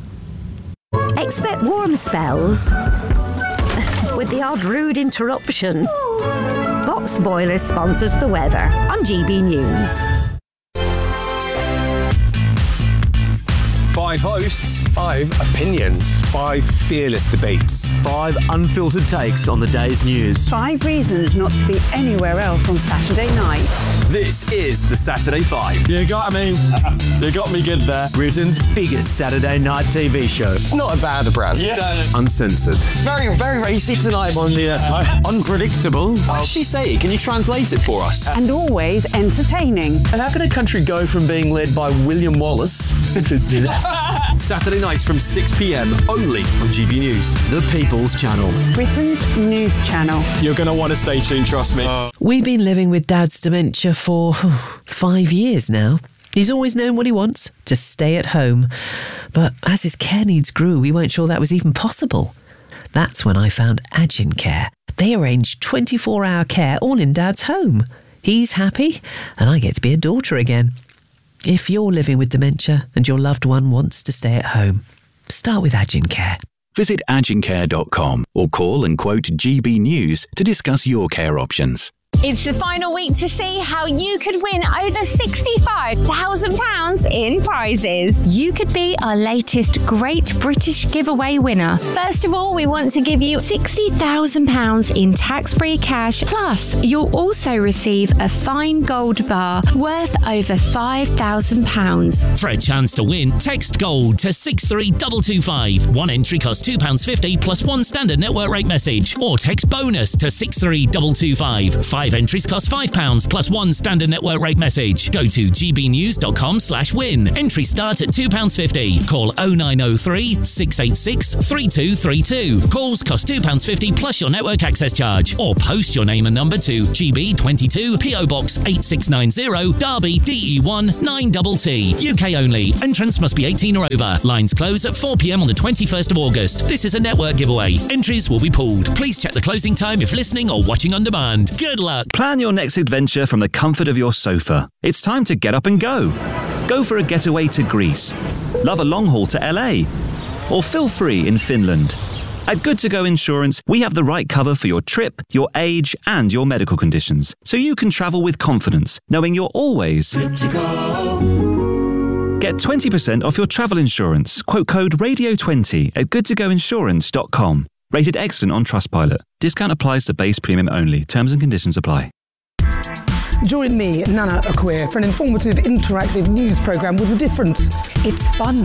Expect warm spells with the odd rude interruption. Box Boilers sponsors the weather on G B News. Five hosts. Five opinions. Five fearless debates. Five unfiltered takes on the day's news. Five reasons not to be anywhere else on Saturday night. This is the Saturday Five. You got me. You got me good there. Britain's biggest Saturday night T V show. It's not a bad brand. Yeah. Uncensored. Very, very racy tonight on the uh, unpredictable. What does she say? Can you translate it for us? And always entertaining. And how can a country go from being led by William Wallace Saturday nights from six p.m. only on G B News. The People's Channel. Britain's news channel. You're going to want to stay tuned, trust me. Uh, We've been living with Dad's dementia for oh, five years now. He's always known what he wants, to stay at home. But as his care needs grew, we weren't sure that was even possible. That's when I found Agin Care. They arrange twenty-four hour care all in Dad's home. He's happy, and I get to be a daughter again. If you're living with dementia and your loved one wants to stay at home, start with Agin Care. Visit agin care dot com or call and quote G B News to discuss your care options. It's the final week to see how you could win over sixty-five thousand pounds in prizes. You could be our latest Great British Giveaway winner. First of all, we want to give you sixty thousand pounds in tax-free cash. Plus, you'll also receive a fine gold bar worth over five thousand pounds. For a chance to win, text GOLD to six three two two five. One entry costs two pounds fifty plus one standard network rate message. Or text BONUS to six three two two five. Five entries cost five pounds plus one standard network rate message. Go to gbnews.com slash win. Entry start at two pounds fifty. Call oh nine oh three, six eight six, three two three two. Calls cost two pounds fifty plus your network access charge. Or post your name and number to G B twenty-two, P O Box eight six nine zero, Derby, D E one nine T T. U K only. Entrance must be eighteen or over. Lines close at four p.m. on the twenty-first of August. This is a network giveaway. Entries will be pulled. Please check the closing time if listening or watching on demand. Good luck. Plan your next adventure from the comfort of your sofa. It's time to get up and go. Go for a getaway to Greece. Love a long haul to L A. Or feel free in Finland. At Good To Go Insurance, we have the right cover for your trip, your age, and your medical conditions, so you can travel with confidence, knowing you're always good to go. Get twenty percent off your travel insurance. Quote code radio twenty at good to go insurance dot com. Rated excellent on Trustpilot. Discount applies to base premium only. Terms and conditions apply. Join me, Nana Akwe, for an informative, interactive news programme with a difference. It's fun.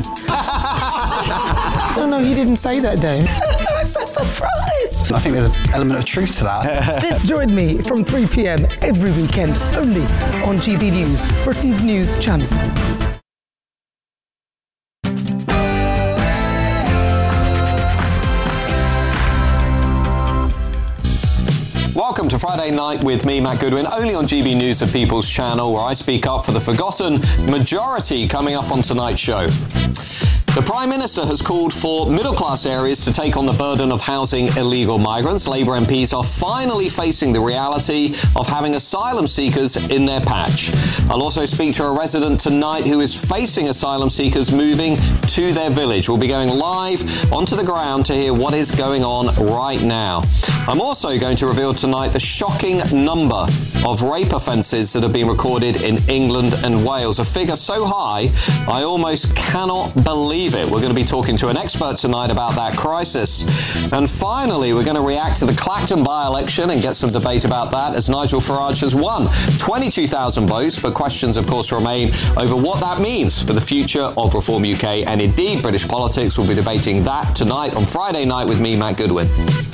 No, no, he didn't say that, Dave. I'm so surprised. I think there's an element of truth to that. Join me from three p.m. every weekend, only on G B News, Britain's news channel. Welcome to Friday Night with me, Matt Goodwin, only on G B News, the People's Channel, where I speak up for the forgotten majority coming up on tonight's show. The Prime Minister has called for middle-class areas to take on the burden of housing illegal migrants. Labour M Ps are finally facing the reality of having asylum seekers in their patch. I'll also speak to a resident tonight who is facing asylum seekers moving to their village. We'll be going live onto the ground to hear what is going on right now. I'm also going to reveal tonight the shocking number of rape offences that have been recorded in England and Wales. A figure so high, I almost cannot believe it. We're going to be talking to an expert tonight about that crisis. And finally, we're going to react to the Clacton by-election and get some debate about that, as Nigel Farage has won twenty-two thousand votes, but questions, of course, remain over what that means for the future of Reform U K and indeed British politics. We'll be debating that tonight on Friday Night with me, Matt Goodwin.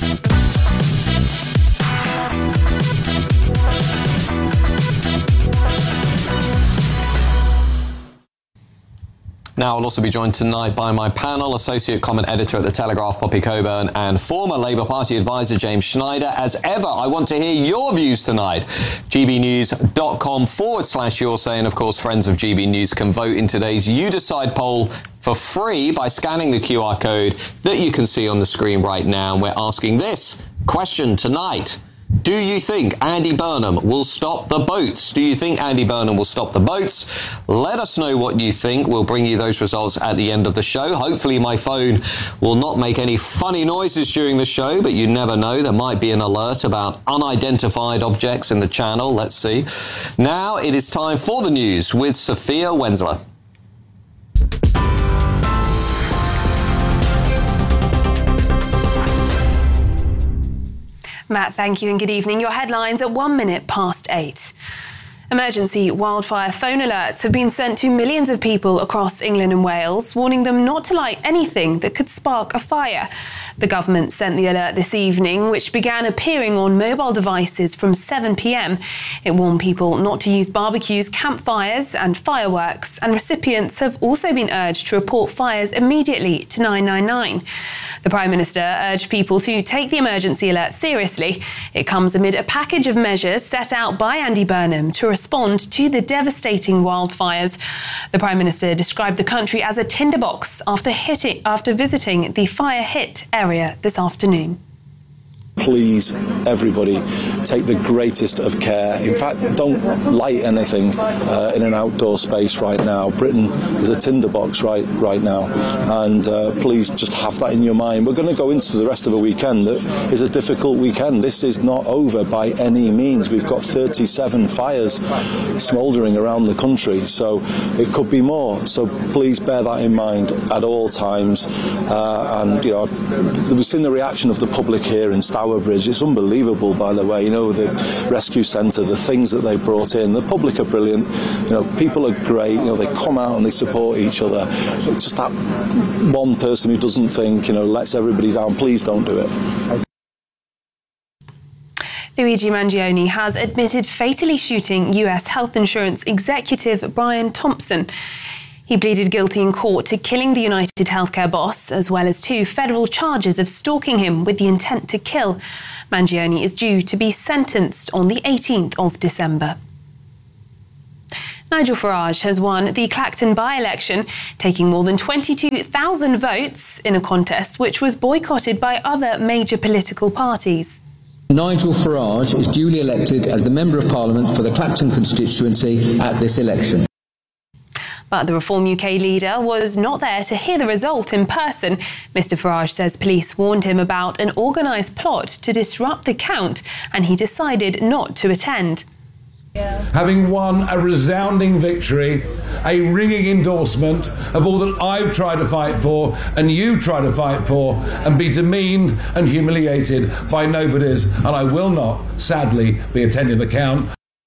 Now, I'll also be joined tonight by my panel, Associate Comment Editor at The Telegraph, Poppy Coburn, and former Labour Party advisor, James Schneider. As ever, I want to hear your views tonight. gbnews.com forward slash your say, and of course, friends of G B News can vote in today's You Decide poll for free by scanning the Q R code that you can see on the screen right now. And we're asking this question tonight. Do you think Andy Burnham will stop the boats? Do you think Andy Burnham will stop the boats? Let us know what you think. We'll bring you those results at the end of the show. Hopefully my phone will not make any funny noises during the show, but you never know. There might be an alert about unidentified objects in the channel. Let's see. Now it is time for the news with Sophia Wenzler. Matt, thank you and good evening. Your headlines at one minute past eight. Emergency wildfire phone alerts have been sent to millions of people across England and Wales, warning them not to light anything that could spark a fire. The government sent the alert this evening, which began appearing on mobile devices from seven p m. It warned people not to use barbecues, campfires and fireworks, and recipients have also been urged to report fires immediately to nine nine nine. The Prime Minister urged people to take the emergency alert seriously. It comes amid a package of measures set out by Andy Burnham to respond to the devastating wildfires. The Prime Minister described the country as a tinderbox after hitting, after visiting the fire-hit area this afternoon. Please, everybody, take the greatest of care. In fact, don't light anything uh, in an outdoor space right now. Britain is a tinderbox right right now, and uh, please just have that in your mind. We're going to go into the rest of a weekend that is a difficult weekend. This is not over by any means. We've got thirty-seven fires smouldering around the country, so it could be more. So please bear that in mind at all times. Uh, and you know, we've seen the reaction of the public here in Stowers Bridge. It's unbelievable, by the way. You know, the rescue centre, the things that they brought in. The public are brilliant. You know, people are great. You know, they come out and they support each other. It's just that one person who doesn't think, you know, lets everybody down. Please don't do it. Luigi Mangione has admitted fatally shooting U S health insurance executive Brian Thompson. He pleaded guilty in court to killing the United Healthcare boss, as well as two federal charges of stalking him with the intent to kill. Mangione is due to be sentenced on the eighteenth of December. Nigel Farage has won the Clacton by-election, taking more than twenty-two thousand votes in a contest which was boycotted by other major political parties. Nigel Farage is duly elected as the Member of Parliament for the Clacton constituency at this election. But the Reform U K leader was not there to hear the result in person. Mister Farage says police warned him about an organised plot to disrupt the count, and he decided not to attend. Having won a resounding victory, a ringing endorsement of all that I've tried to fight for and you try to fight for, and be demeaned and humiliated by nobodies, and I will not, sadly, be attending the count.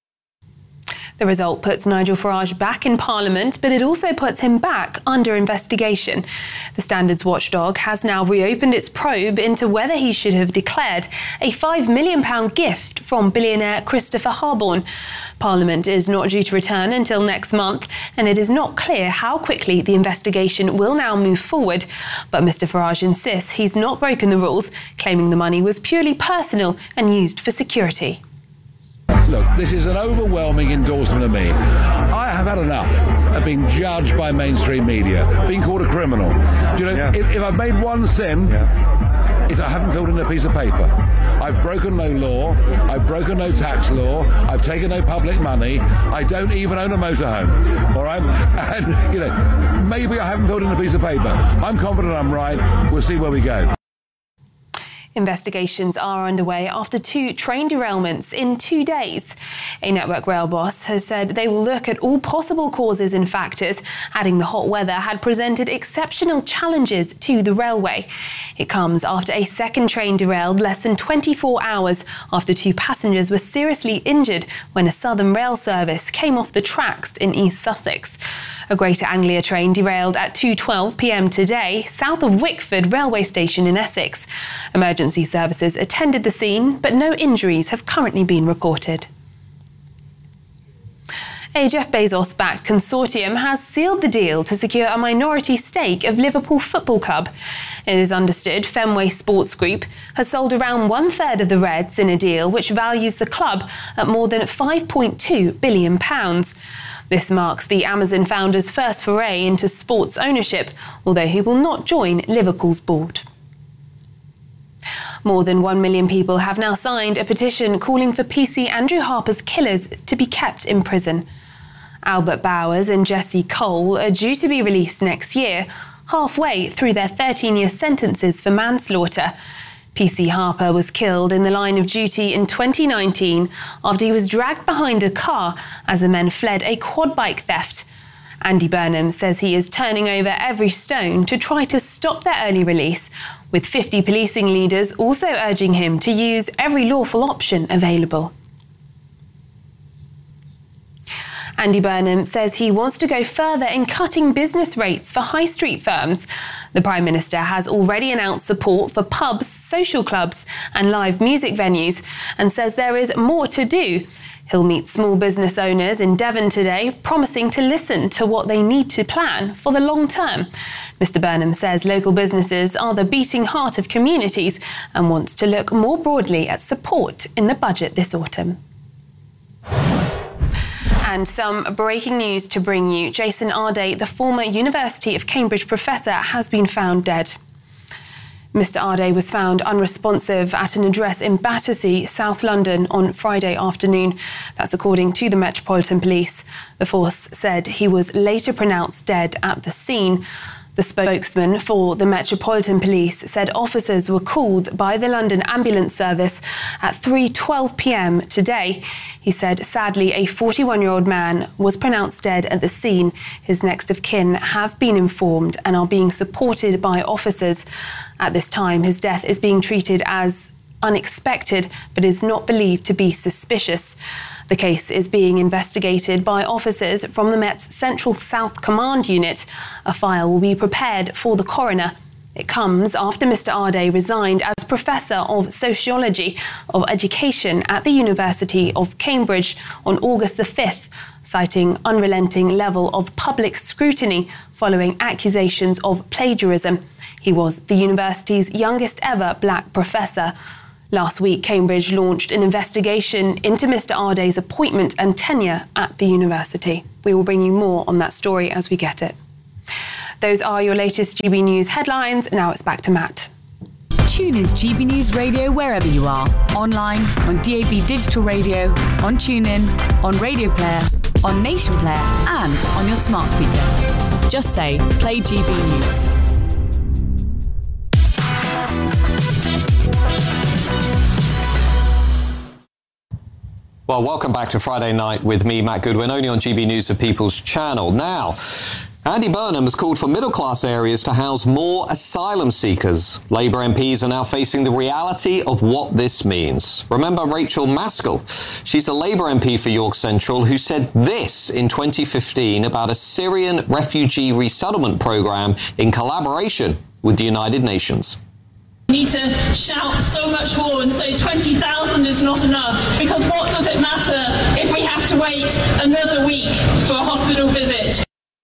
The result puts Nigel Farage back in Parliament, but it also puts him back under investigation. The Standards Watchdog has now reopened its probe into whether he should have declared a five million pounds gift from billionaire Christopher Harborne. Parliament is not due to return until next month, and it is not clear how quickly the investigation will now move forward. But Mister Farage insists he's not broken the rules, claiming the money was purely personal and used for security. Look, this is an overwhelming endorsement of me. I have had enough of being judged by mainstream media, being called a criminal. Do you know, yeah. if, if I've made one sin, yeah. it's I haven't filled in a piece of paper. I've broken no law, I've broken no tax law, I've taken no public money, I don't even own a motorhome, all right? And, you know, maybe I haven't filled in a piece of paper. I'm confident I'm right. We'll see where we go. Investigations are underway after two train derailments in two days. A Network Rail boss has said they will look at all possible causes and factors, adding the hot weather had presented exceptional challenges to the railway. It comes after a second train derailed less than twenty-four hours after two passengers were seriously injured when a Southern Rail service came off the tracks in East Sussex. A Greater Anglia train derailed at two twelve p m today, south of Wickford railway station in Essex. Emergency services attended the scene, but no injuries have currently been reported. A Jeff Bezos-backed consortium has sealed the deal to secure a minority stake of Liverpool Football Club. It is understood Fenway Sports Group has sold around one-third of the Reds in a deal which values the club at more than five point two billion pounds. This marks the Amazon founder's first foray into sports ownership, although he will not join Liverpool's board. More than one million people have now signed a petition calling for P C Andrew Harper's killers to be kept in prison. Albert Bowers and Jesse Cole are due to be released next year, halfway through their thirteen-year sentences for manslaughter. P C Harper was killed in the line of duty in twenty nineteen after he was dragged behind a car as the men fled a quad bike theft. Andy Burnham says he is turning over every stone to try to stop their early release, with fifty policing leaders also urging him to use every lawful option available. Andy Burnham says he wants to go further in cutting business rates for high street firms. The Prime Minister has already announced support for pubs, social clubs and live music venues and says there is more to do. He'll meet small business owners in Devon today, promising to listen to what they need to plan for the long term. Mister Burnham says local businesses are the beating heart of communities and wants to look more broadly at support in the budget this autumn. And some breaking news to bring you. Jason Arday, the former University of Cambridge professor, has been found dead. Mister Arday was found unresponsive at an address in Battersea, South London, on Friday afternoon. That's according to the Metropolitan Police. The force said he was later pronounced dead at the scene. The spokesman for the Metropolitan Police said officers were called by the London Ambulance Service at three twelve p m today. He said, sadly, a forty-one-year-old man was pronounced dead at the scene. His next of kin have been informed and are being supported by officers. At this time, his death is being treated as unexpected, but is not believed to be suspicious. The case is being investigated by officers from the Met's Central South Command Unit. A file will be prepared for the coroner. It comes after Mister Arday resigned as Professor of Sociology of Education at the University of Cambridge on August the fifth, citing unrelenting level of public scrutiny following accusations of plagiarism. He was the university's youngest ever black professor. Last week, Cambridge launched an investigation into Mister Arday's appointment and tenure at the university. We will bring you more on that story as we get it. Those are your latest G B News headlines. Now it's back to Matt. Tune into G B News Radio wherever you are. Online, on D A B Digital Radio, on TuneIn, on Radio Player, on Nation Player and on your smart speaker. Just say, play G B News. Well, welcome back to Friday Night with me, Matt Goodwin, only on G B News, the People's Channel. Now, Andy Burnham has called for middle-class areas to house more asylum seekers. Labour M Ps are now facing the reality of what this means. Remember Rachel Maskell? She's a Labour M P for York Central who said this in twenty fifteen about a Syrian refugee resettlement programme in collaboration with the United Nations. We need to shout so much more and say twenty thousand is not enough, because what does it matter if we have to wait another week for a hospital visit?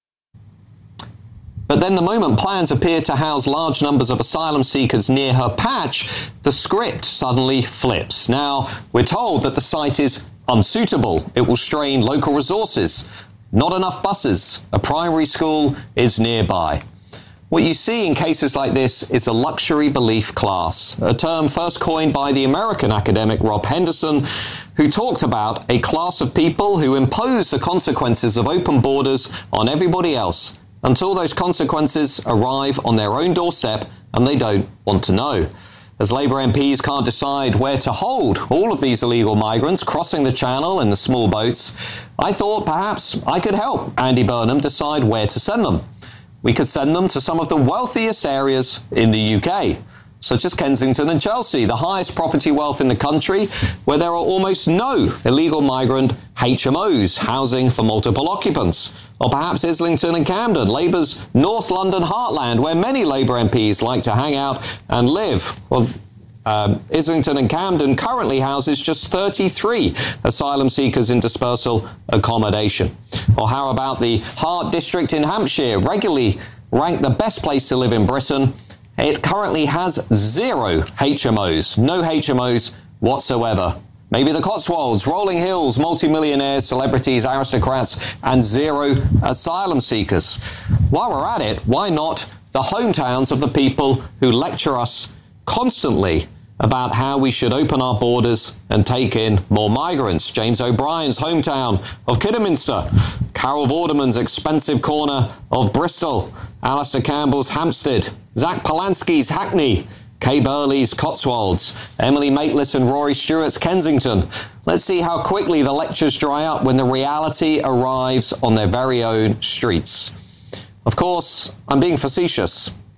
But then the moment plans appear to house large numbers of asylum seekers near her patch, the script suddenly flips. Now, we're told that the site is unsuitable. It will strain local resources. Not enough buses. A primary school is nearby. What you see in cases like this is a luxury belief class, a term first coined by the American academic Rob Henderson, who talked about a class of people who impose the consequences of open borders on everybody else until those consequences arrive on their own doorstep and they don't want to know. As Labour M Ps can't decide where to hold all of these illegal migrants crossing the channel in the small boats, I thought perhaps I could help Andy Burnham decide where to send them. We could send them to some of the wealthiest areas in the U K, such as Kensington and Chelsea, the highest property wealth in the country, where there are almost no illegal migrant H M Os, housing for multiple occupants. Or perhaps Islington and Camden, Labour's North London heartland, where many Labour M Ps like to hang out and live. Well, Um, Islington and Camden currently houses just thirty-three asylum seekers in dispersal accommodation. Or how about the Hart District in Hampshire, regularly ranked the best place to live in Britain? It currently has zero H M Os, no H M Os whatsoever. Maybe the Cotswolds, rolling hills, multimillionaires, celebrities, aristocrats, and zero asylum seekers. While we're at it, why not the hometowns of the people who lecture us constantly about how we should open our borders and take in more migrants? James O'Brien's hometown of Kidderminster, Carol Vorderman's expensive corner of Bristol, Alistair Campbell's Hampstead, Zach Polanski's Hackney, Kay Burley's Cotswolds, Emily Maitlis and Rory Stewart's Kensington. Let's see how quickly the lectures dry up when the reality arrives on their very own streets. Of course, I'm being facetious.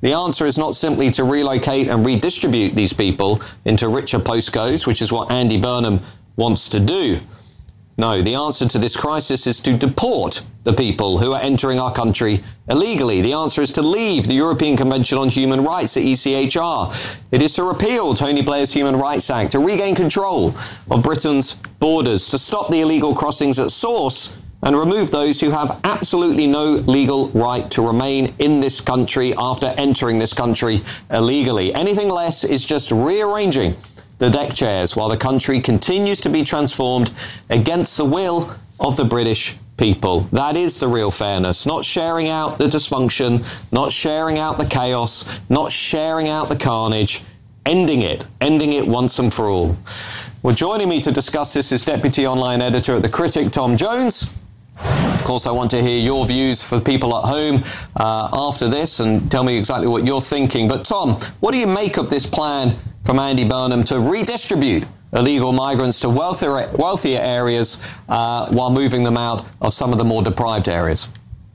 The answer is not simply to relocate and redistribute these people into richer postcodes, which is what Andy Burnham wants to do. No, the answer to this crisis is to deport the people who are entering our country illegally. The answer is to leave the European Convention on Human Rights, the E C H R. It is to repeal Tony Blair's Human Rights Act, to regain control of Britain's borders, to stop the illegal crossings at source and remove those who have absolutely no legal right to remain in this country after entering this country illegally. Anything less is just rearranging the deck chairs while the country continues to be transformed against the will of the British people. That is the real fairness, not sharing out the dysfunction, not sharing out the chaos, not sharing out the carnage, ending it, ending it once and for all. Well, joining me to discuss this is Deputy Online Editor at The Critic, Tom Jones. Of course, I want to hear your views for the people at home uh, after this and tell me exactly what you're thinking. But Tom, what do you make of this plan from Andy Burnham to redistribute illegal migrants to wealthier, wealthier areas uh, while moving them out of some of the more deprived areas?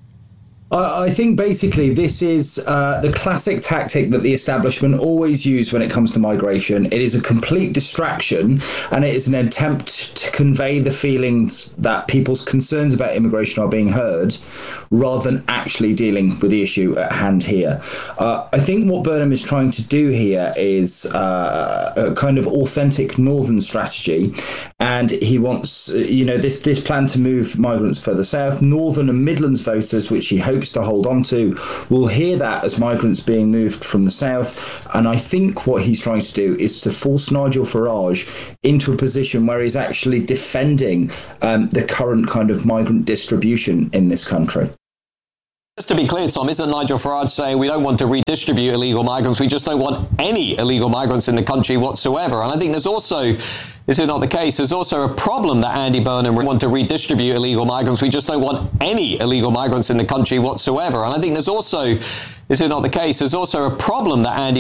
I think basically this is uh, the classic tactic that the establishment always use when it comes to migration. It is a complete distraction, and it is an attempt to convey the feelings that people's concerns about immigration are being heard, rather than actually dealing with the issue at hand here. Uh, I think what Burnham is trying to do here is uh, a kind of authentic northern strategy, and he wants, you know, this this plan to move migrants further south. Northern and Midlands voters, which he hopes to hold on to, will hear that as migrants being moved from the south. And I think what he's trying to do is to force Nigel Farage into a position where he's actually defending um, the current kind of migrant distribution in this country. Just to be clear, Tom, isn't Nigel Farage saying we don't want to redistribute illegal migrants, we just don't want any illegal migrants in the country whatsoever? And I think there's also, is it not the case, there's also a problem that Andy Burnham want to redistribute illegal migrants, we just don't want any illegal migrants in the country whatsoever. And I think there's also, is it not the case, there's also a problem that Andy